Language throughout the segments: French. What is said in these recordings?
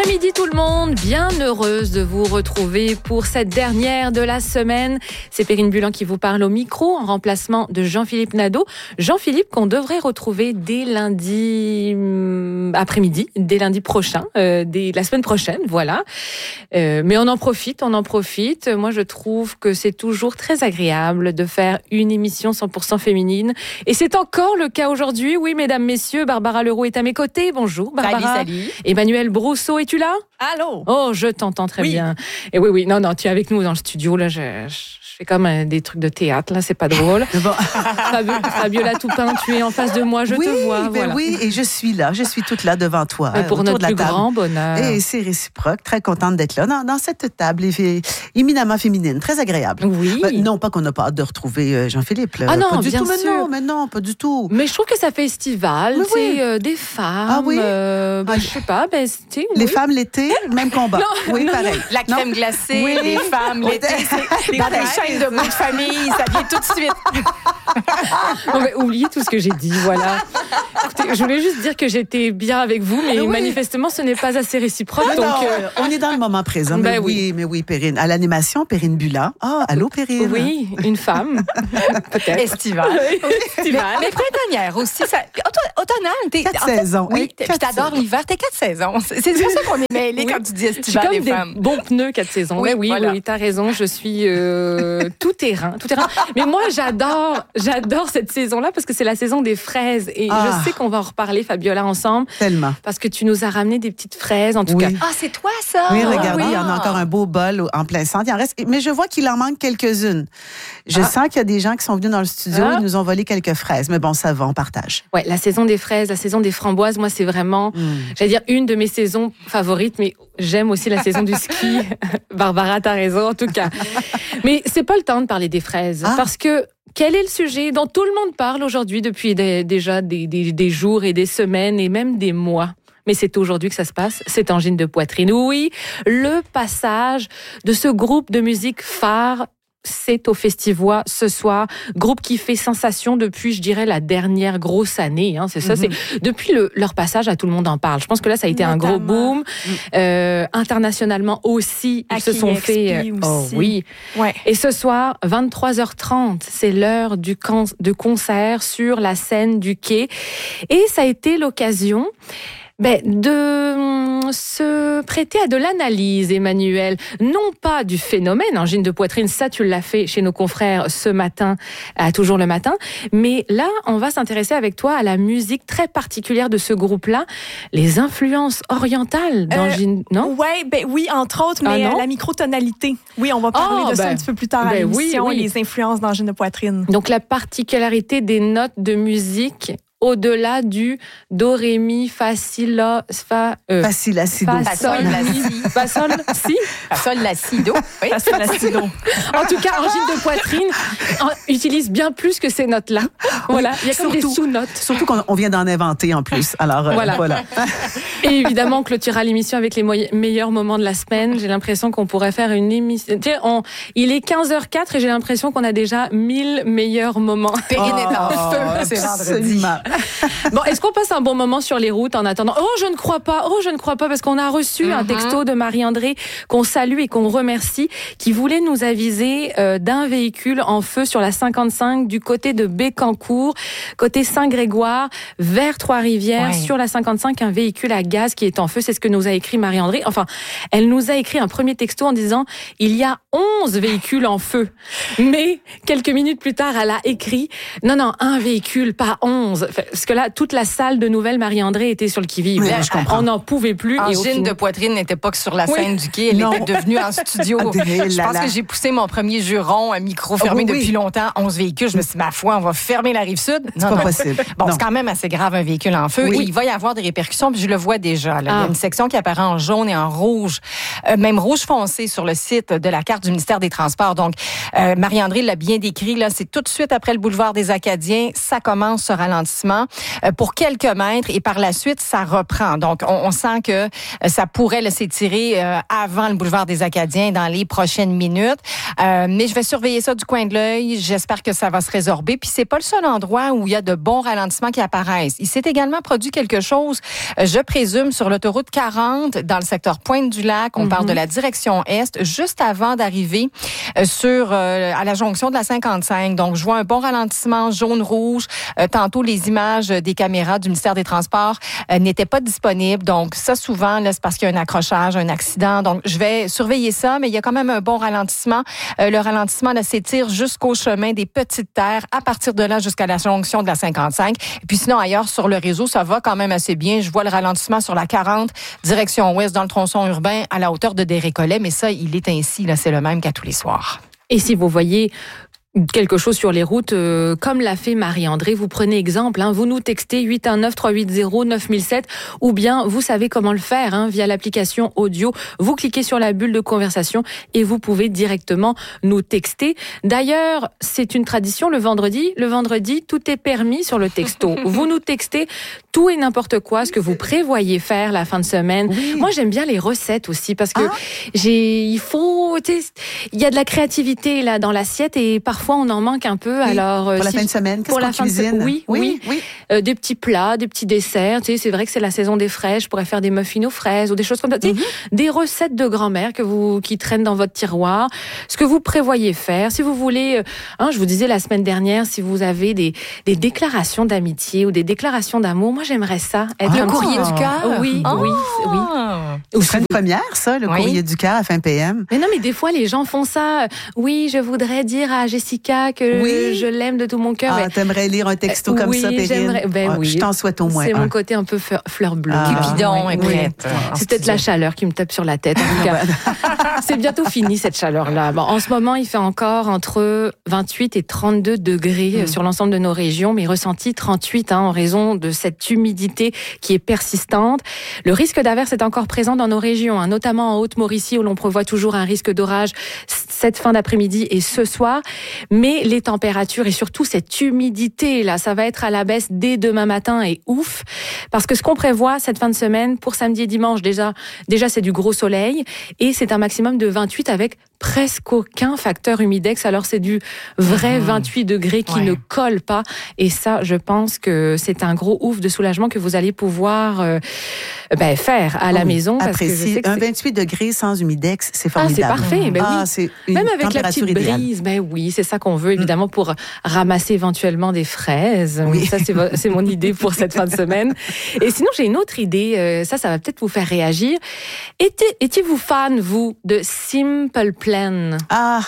après-midi tout le monde, bien heureuse de vous retrouver pour cette dernière de la semaine. C'est Perrine Bulan qui vous parle au micro en remplacement de Jean-Philippe Nadeau. Jean-Philippe qu'on devrait retrouver dès lundi après-midi, dès lundi prochain, dès la semaine prochaine, voilà. Mais on en profite. Moi je trouve que c'est toujours très agréable de faire une émission 100% féminine. Et c'est encore le cas aujourd'hui. Oui, mesdames, messieurs, Barbara Leroux est à mes côtés. Bonjour Barbara. Salut. Emmanuel Brousseau, es-tu là? Allô? Oh, je t'entends très bien. Et oui, non, tu es avec nous dans le studio. Là, je fais comme des trucs de théâtre. Là, c'est pas drôle. Bon. Fabiola Toupin, tu es en face de moi. Je te vois. Voilà. Oui, et je suis là. Je suis toute là devant toi. Pour notre plus grand bonheur. Et c'est réciproque. Très contente d'être là dans cette table éminemment féminine. Très agréable. Oui. Non, pas qu'on n'a pas hâte de retrouver Jean-Philippe. Là. Ah non, pas du bien tout, sûr. Mais non, pas du tout. Mais je trouve que ça fait estival. Mais C'est des femmes. Ah oui? Je sais pas. Les femmes l'été, même combat. Non, pareil. La crème glacée, Oui. les femmes, l'été, dans les chaînes de bout de famille, ça vient tout de suite. Non, mais oubliez tout ce que j'ai dit, voilà. Écoutez, je voulais juste dire que j'étais bien avec vous, mais manifestement, ce n'est pas assez réciproque. Mais donc, non, on est dans le moment présent. Mais oui, Perrine. À l'animation, Perrine Bulan. Ah, allô, Perrine. Oui, une femme, peut-être. Estivale. Mais printanière aussi. Automnale. 4 saisons. Oui, puis t'adores l'hiver. T'es 4 saisons. C'est pour ça qu'on est mêlés quand tu dis estivale, les femmes. Des bons pneus 4 saisons. Oui, t'as raison. Je suis tout terrain. Mais moi, j'adore cette saison-là parce que c'est la saison des fraises. Et je sais qu'on va en reparler, Fabiola, ensemble. Tellement. Parce que tu nous as ramené des petites fraises, en tout cas. Ah, c'est toi, ça? Oui, regardez, il y en a encore un beau bol en plein centre. Il en reste, mais je vois qu'il en manque quelques-unes. Je sens qu'il y a des gens qui sont venus dans le studio et nous ont volé quelques fraises. Mais bon, ça va, on partage. Ouais, la saison des fraises, la saison des framboises, moi, c'est vraiment, j'allais dire, une de mes saisons favorites, mais j'aime aussi la saison du ski. Barbara, t'as raison, en tout cas. Mais c'est pas le temps de parler des fraises. Parce que quel est le sujet dont tout le monde parle aujourd'hui depuis déjà des jours et des semaines et même des mois? Mais c'est aujourd'hui que ça se passe, cette angine de poitrine. Oui, le passage de ce groupe de musique phare, c'est au Festivois ce soir. Groupe qui fait sensation depuis, je dirais, la dernière grosse année. C'est ça, c'est depuis leur passage à Tout le monde en parle. Je pense que là, ça a été un gros boom. Internationalement aussi, ils se sont fait... oui. Ouais. Et ce soir, 23h30, c'est l'heure de concert sur la scène du Quai. Et ça a été l'occasion de se prêter à de l'analyse, Emmanuel. Non pas du phénomène angine de poitrine, ça tu l'as fait chez nos confrères ce matin, à Toujours le matin, mais là, on va s'intéresser avec toi à la musique très particulière de ce groupe-là, les influences orientales d'angine, non? Oui, entre autres, mais la microtonalité. Oui, on va parler de ça un petit peu plus tard à l'émission, les influences d'angine de poitrine. Donc la particularité des notes de musique au-delà du do, ré, mi, fa, si, la, fa, Facile, la, si, do. fa, sol, fa, sol, si. Fa, sol, la, si, do. Oui. Fa, sol, la, si, do. En tout cas, angine de poitrine utilise bien plus que ces notes-là. Voilà, il y a comme des sous-notes. Surtout qu'on vient d'en inventer en plus. Alors, voilà. Et évidemment, on clôturera l'émission avec les meilleurs moments de la semaine. J'ai l'impression qu'on pourrait faire une émission. Il est 15h04 et j'ai l'impression qu'on a déjà 1000 meilleurs moments. Perrine est en feu. C'est vendredi. Bon, est-ce qu'on passe un bon moment sur les routes en attendant? Oh, je ne crois pas, parce qu'on a reçu un texto de Marie-André qu'on salue et qu'on remercie, qui voulait nous aviser d'un véhicule en feu sur la 55 du côté de Bécancour, côté Saint-Grégoire, vers Trois-Rivières, sur la 55, un véhicule à gaz qui est en feu. C'est ce que nous a écrit Marie-André. Enfin, elle nous a écrit un premier texto en disant « Il y a 11 véhicules en feu ». Mais quelques minutes plus tard, elle a écrit « Non, un véhicule, pas 11 ». Parce que là, toute la salle de nouvelles Marie-André était sur le qui-vive. Oui, je comprends. On n'en pouvait plus. Angine de poitrine n'était pas que sur la scène du Quai, elle était devenue en studio. Je pense que j'ai poussé mon premier juron à micro fermé depuis longtemps, 11 véhicules. Je me suis dit, ma foi, on va fermer la Rive-Sud. C'est pas possible. Bon, c'est quand même assez grave, un véhicule en feu. Oui. Et il va y avoir des répercussions, puis je le vois déjà. Là. Il y a une section qui apparaît en jaune et en rouge, même rouge foncé sur le site de la carte du ministère des Transports. Donc, Marie-André l'a bien décrit, là, c'est tout de suite après le boulevard des Acadiens. Ça commence ce ralentissement ralentissement pour quelques mètres et par la suite, ça reprend. Donc, on sent que ça pourrait s'étirer avant le boulevard des Acadiens dans les prochaines minutes. Mais je vais surveiller ça du coin de l'œil. J'espère que ça va se résorber. Puis c'est pas le seul endroit où il y a de bons ralentissements qui apparaissent. Il s'est également produit quelque chose, je présume, sur l'autoroute 40 dans le secteur Pointe-du-Lac. On parle de la direction Est, juste avant d'arriver à la jonction de la 55. Donc, je vois un bon ralentissement jaune-rouge. Tantôt, les images des caméras du ministère des Transports n'étaient pas disponibles. Donc, ça, souvent, là, c'est parce qu'il y a un accrochage, un accident. Donc, je vais surveiller ça, mais il y a quand même un bon ralentissement. Le ralentissement là, s'étire jusqu'au chemin des Petites Terres, à partir de là jusqu'à la jonction de la 55. Et puis sinon, ailleurs sur le réseau, ça va quand même assez bien. Je vois le ralentissement sur la 40, direction ouest, dans le tronçon urbain, à la hauteur de Desrécollets. Mais ça, il est ainsi, là, c'est le même qu'à tous les soirs. Et si vous voyez quelque chose sur les routes, comme l'a fait Marie-André, vous prenez exemple, vous nous textez 819-380-9007, ou bien vous savez comment le faire via l'application audio. Vous cliquez sur la bulle de conversation et vous pouvez directement nous texter. D'ailleurs, c'est une tradition le vendredi. Le vendredi, tout est permis sur le texto. Vous nous textez tout et n'importe quoi, ce que vous prévoyez faire la fin de semaine. Oui. Moi, j'aime bien les recettes aussi parce que il y a de la créativité là dans l'assiette et parfois on en manque un peu. Oui. Alors pour la fin de semaine, qu'est-ce qu'on cuisine? Oui. Des petits plats, des petits desserts. Tu sais, c'est vrai que c'est la saison des fraises. Je pourrais faire des muffins aux fraises ou des choses comme ça. Tu sais, des recettes de grand-mère qui traînent dans votre tiroir. Ce que vous prévoyez faire. Si vous voulez, je vous disais la semaine dernière, si vous avez des déclarations d'amitié ou des déclarations d'amour, moi j'aimerais ça. Être le courrier du cœur. Oui. C'est une première, ça, le courrier du cœur à fin PM. Mais non, mais des fois les gens font ça. Oui, je voudrais dire à Jessica que je l'aime de tout mon cœur. T'aimerais lire un texto comme ça, Périne? Je t'en souhaite au moins. C'est mon côté un peu fleur bleue. Cupidon est prête. C'est peut-être la chaleur qui me tape sur la tête. En tout cas, c'est bientôt fini cette chaleur-là. Bon, en ce moment, il fait encore entre 28 et 32 degrés sur l'ensemble de nos régions, mais ressenti 38 en raison de cette humidité qui est persistante. Le risque d'averse est encore présent dans nos régions, notamment en Haute-Mauricie où l'on prévoit toujours un risque d'orage cette fin d'après-midi et ce soir. Mais les températures et surtout cette humidité, là, ça va être à la baisse dès demain matin et ouf. Parce que ce qu'on prévoit cette fin de semaine, pour samedi et dimanche, déjà c'est du gros soleil et c'est un maximum de 28 avec presque aucun facteur humidex. Alors c'est du vrai 28 degrés qui ne colle pas. Et ça, je pense que c'est un gros ouf de soulagement que vous allez pouvoir faire à la maison. Parce que je sais que 28 degrés sans humidex, c'est formidable. C'est parfait. Même avec la petite brise, c'est ça qu'on veut évidemment pour ramasser éventuellement des fraises. Oui. Ça, c'est mon idée pour cette fin de semaine. Et sinon, j'ai une autre idée. Ça va peut-être vous faire réagir. Étiez-vous fan, vous, de Simple Plan?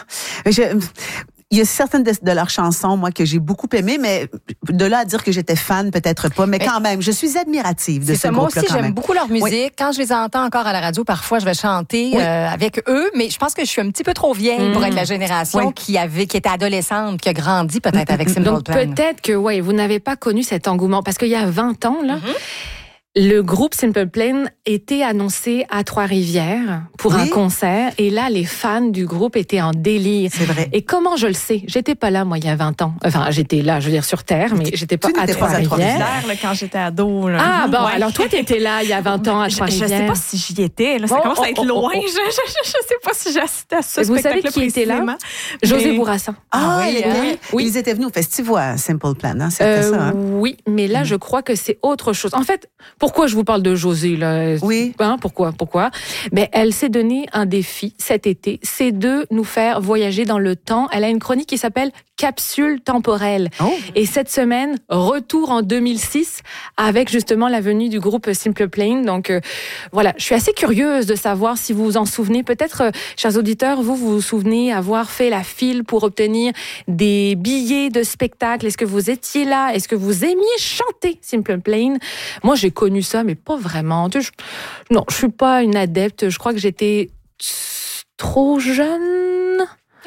Il y a certaines de leurs chansons, moi, que j'ai beaucoup aimées, mais de là à dire que j'étais fan, peut-être pas. Mais quand même, je suis admirative de ce groupe-là. Moi aussi, j'aime beaucoup leur musique. Oui. Quand je les entends encore à la radio, parfois, je vais chanter avec eux. Mais je pense que je suis un petit peu trop vieille pour être la génération qui était adolescente, qui a grandi peut-être avec Simple Plan. Donc peut-être que vous n'avez pas connu cet engouement. Parce qu'il y a 20 ans, là... Le groupe Simple Plan était annoncé à Trois-Rivières pour un concert. Et là, les fans du groupe étaient en délire. C'est vrai. Et comment je le sais? J'étais pas là, moi, il y a 20 ans. Enfin, j'étais là, je veux dire, sur Terre, mais j'étais pas à Trois-Rivières. Quand j'étais ado. Là. Alors toi, t'étais là il y a 20 ans à Trois-Rivières. Je sais pas si j'y étais. Là, ça commence à être loin. Je sais pas si j'assistais à ce spectacle. Vous savez qui était là? José Bourassa. Ils étaient venus au festival Simple Plan. C'était ça. Oui, mais là, je crois que c'est autre chose. En fait, pourquoi je vous parle de José, là? Oui. Pourquoi? Mais elle s'est donné un défi cet été, c'est de nous faire voyager dans le temps. Elle a une chronique qui s'appelle Capsule temporelle. Et cette semaine, retour en 2006 avec justement la venue du groupe Simple Plan. Donc voilà, je suis assez curieuse de savoir si vous vous en souvenez. Peut-être, chers auditeurs, vous vous souvenez avoir fait la file pour obtenir des billets de spectacle. Est-ce que vous étiez là? Est-ce que vous aimiez chanter Simple Plan? Moi, j'ai connu ça, mais pas vraiment. Non, je suis pas une adepte. Je crois que j'étais trop jeune.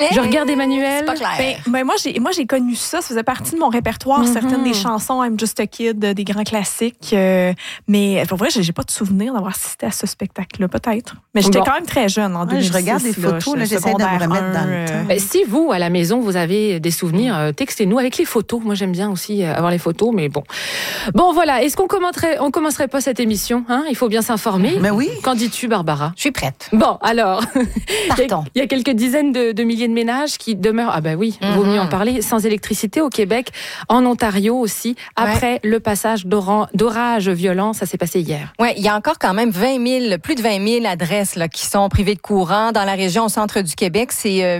Je regarde Emmanuel. C'est pas clair. Moi, j'ai connu ça. Ça faisait partie de mon répertoire. Certaines des chansons, I'm Just a Kid, des grands classiques. Mais pour vrai, j'ai pas de souvenir d'avoir assisté à ce spectacle-là, peut-être. Mais j'étais quand même très jeune en 2006. Je regarde des photos, j'essaie de me remettre dans le temps. Si vous, à la maison, vous avez des souvenirs, textez-nous avec les photos. Moi, j'aime bien aussi avoir les photos, mais bon. Bon, voilà. Est-ce qu'on commencerait pas cette émission, hein? Il faut bien s'informer. Mais oui. Qu'en dis-tu, Barbara? Je suis prête. Bon, alors. Partons. Il y a quelques dizaines de milliers de ménages qui demeurent, vaut mieux en parler, sans électricité au Québec, en Ontario aussi, après le passage d'orages violents. Ça s'est passé hier. Oui, il y a encore quand même plus de 20 000 adresses là, qui sont privées de courant dans la région au centre du Québec. C'est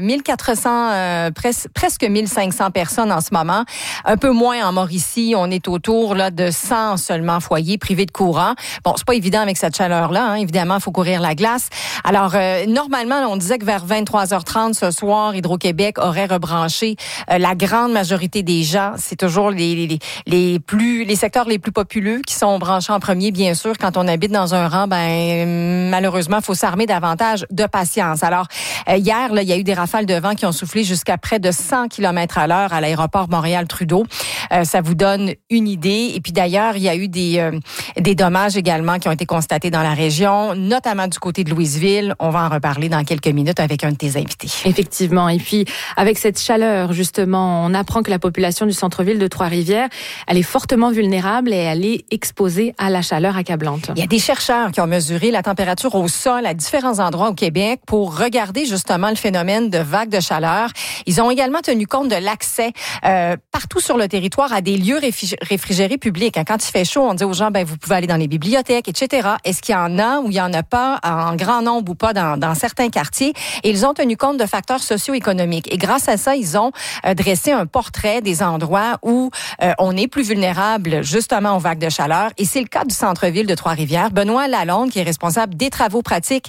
1400, presque 1500 personnes en ce moment. Un peu moins en Mauricie. On est autour là, de 100 seulement foyers privés de courant. Bon, c'est pas évident avec cette chaleur-là. Hein. Évidemment, il faut courir la glace. Alors, normalement, on disait que vers 23h30 ce soir, Hydro-Québec aurait rebranché la grande majorité des gens. C'est toujours les secteurs les plus populeux qui sont branchés en premier, bien sûr. Quand on habite dans un rang, malheureusement, il faut s'armer davantage de patience. Alors, hier, là, il y a eu des rafales de vent qui ont soufflé jusqu'à près de 100 km/h à l'aéroport Montréal-Trudeau. Ça vous donne une idée. Et puis d'ailleurs, il y a eu des dommages également qui ont été constatés dans la région, notamment du côté de Louisville. On va en reparler dans quelques minutes avec un de tes invités. Effectivement. Et puis, avec cette chaleur, justement, on apprend que la population du centre-ville de Trois-Rivières, elle est fortement vulnérable et elle est exposée à la chaleur accablante. Il y a des chercheurs qui ont mesuré la température au sol à différents endroits au Québec pour regarder justement le phénomène de vagues de chaleur. Ils ont également tenu compte de l'accès partout sur le territoire à des lieux réfrigérés publics. Quand il fait chaud, on dit aux gens, vous pouvez aller dans les bibliothèques, etc. Est-ce qu'il y en a ou il y en a pas en grand nombre ou pas dans certains quartiers? Et ils ont tenu compte de facteurs socio-économiques. Et grâce à ça, ils ont dressé un portrait des endroits où on est plus vulnérable justement aux vagues de chaleur. Et c'est le cas du centre-ville de Trois-Rivières. Benoît Lalonde, qui est responsable des travaux pratiques